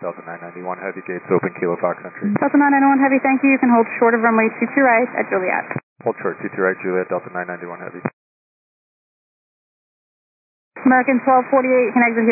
Delta 991 Heavy, gates open, Kilo Fox entry. Delta 991 Heavy, thank you. You can hold short of runway 22 right at Juliet. Hold short, 22 right, Juliet, Delta 991 Heavy. American 1248, you can exit here.